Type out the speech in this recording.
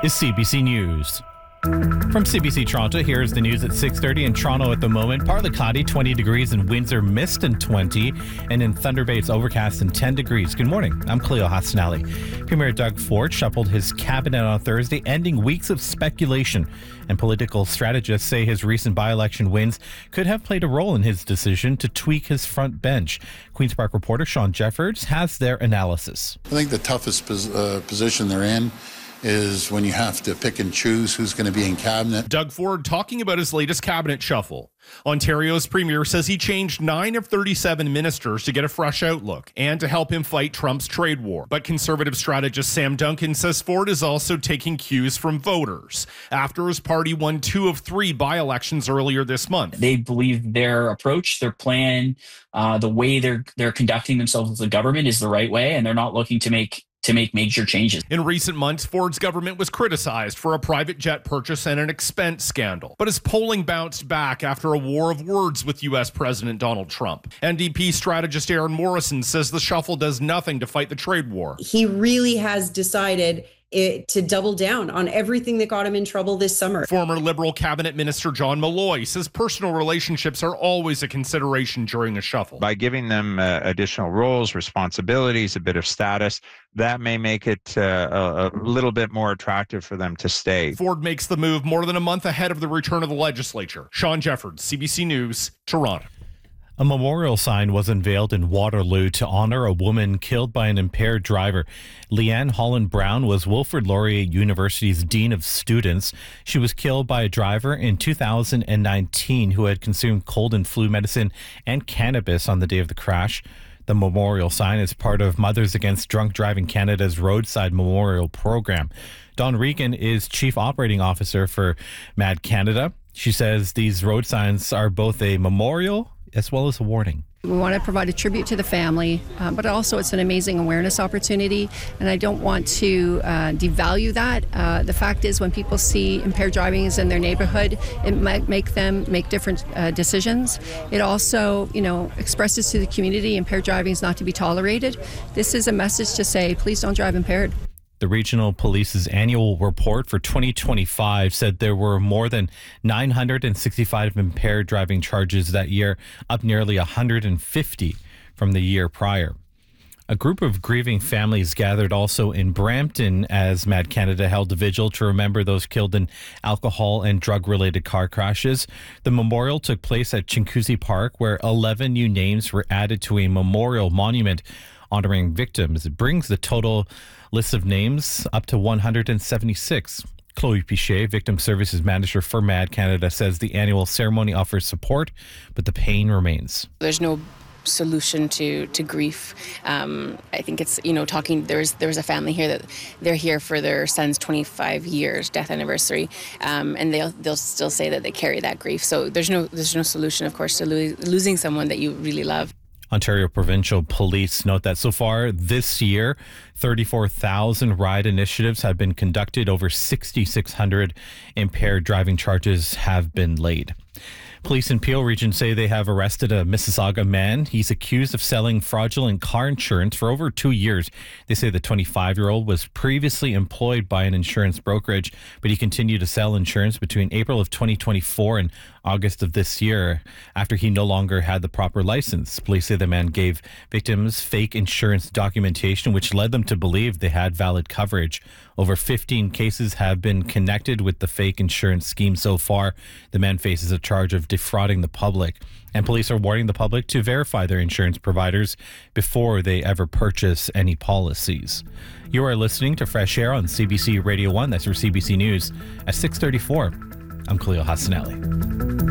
is CBC News. From CBC Toronto, here's the news at 6:30 in Toronto at the moment. Partly cloudy, 20 degrees. In Windsor, mist and 20. And in Thunder Bay, it's overcast and 10 degrees. Good morning. I'm Cleo Hassanali. Premier Doug Ford shuffled his cabinet on Thursday, ending weeks of speculation. And political strategists say his recent by-election wins could have played a role in his decision to tweak his front bench. Queen's Park reporter Sean Jeffords has their analysis. I think the toughest position they're in is when you have to pick and choose who's going to be in cabinet. Doug Ford talking about his latest cabinet shuffle. Ontario's premier says he changed 9 of 37 ministers to get a fresh outlook and to help him fight Trump's trade war. But Conservative strategist Sam Duncan says Ford is also taking cues from voters after his party won 2 of 3 by-elections earlier this month. They believe their approach, their plan, the way they're conducting themselves as a government is the right way, and they're not looking to make major changes. In recent months, Ford's government was criticized for a private jet purchase and an expense scandal. But his polling bounced back after a war of words with U.S. President Donald Trump. NDP strategist Aaron Morrison says the shuffle does nothing to fight the trade war. He really has decided to double down on everything that got him in trouble this summer. Former Liberal Cabinet Minister John Malloy says personal relationships are always a consideration during a shuffle. By giving them additional roles, responsibilities, a bit of status, that may make it a little bit more attractive for them to stay. Ford makes the move more than a month ahead of the return of the legislature. Sean Jeffords, CBC News, Toronto. A memorial sign was unveiled in Waterloo to honor a woman killed by an impaired driver. Leanne Holland Brown was Wilfrid Laurier University's Dean of Students. She was killed by a driver in 2019 who had consumed cold and flu medicine and cannabis on the day of the crash. The memorial sign is part of Mothers Against Drunk Driving Canada's Roadside Memorial Program. Dawn Regan is Chief Operating Officer for MAD Canada. She says these road signs are both a memorial as well as a warning. We want to provide a tribute to the family, but also it's an amazing awareness opportunity, and I don't want to devalue that. The fact is, when people see impaired driving is in their neighborhood, it might make them make different decisions. It also, expresses to the community impaired driving is not to be tolerated. This is a message to say, please don't drive impaired. The Regional Police's annual report for 2025 said there were more than 965 impaired driving charges that year, up nearly 150 from the year prior. A group of grieving families gathered also in Brampton as MAD Canada held a vigil to remember those killed in alcohol and drug-related car crashes. The memorial took place at Chinguacousy Park, where 11 new names were added to a memorial monument honoring victims. It brings the total list of names up to 176. Chloe Pichet, Victim Services Manager for MAD Canada, says the annual ceremony offers support, but the pain remains. There's no solution to grief. I think it's, talking, there's a family here that they're here for their son's 25 years death anniversary, and they'll still say that they carry that grief. So there's no solution, of course, to losing someone that you really love. Ontario Provincial Police note that so far this year, 34,000 ride initiatives have been conducted. Over 6,600 impaired driving charges have been laid. Police in Peel Region say they have arrested a Mississauga man. He's accused of selling fraudulent car insurance for over 2 years. They say the 25-year-old was previously employed by an insurance brokerage, but he continued to sell insurance between April of 2024 and August of this year after he no longer had the proper license. Police say the man gave victims fake insurance documentation, which led them to believe they had valid coverage. Over 15 cases have been connected with the fake insurance scheme so far. The man faces a charge of defrauding the public, and police are warning the public to verify their insurance providers before they ever purchase any policies. You are listening to Fresh Air on CBC Radio 1. That's your CBC News at 6:34. I'm Khalil Hassanali.